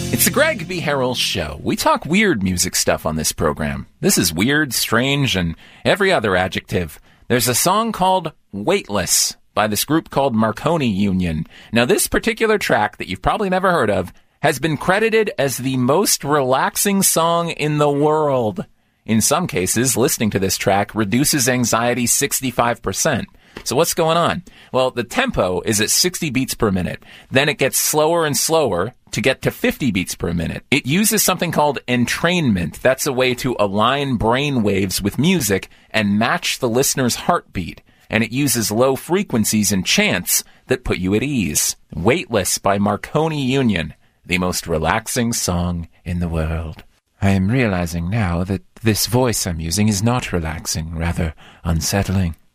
It's the Greg B. Harrell Show. We talk weird music stuff on this program. This is weird, strange, and every other adjective. There's a song called Weightless by this group called Marconi Union. Now, this particular track that you've probably never heard of has been credited as the most relaxing song in the world. In some cases, listening to this track reduces anxiety 65%. So what's going on? Well, the tempo is at 60 beats per minute. Then it gets slower and slower to get to 50 beats per minute. It uses something called entrainment. That's a way to align brain waves with music and match the listener's heartbeat. And it uses low frequencies and chants that put you at ease. Weightless by Marconi Union, the most relaxing song in the world. I am realizing now that this voice I'm using is not relaxing, rather unsettling.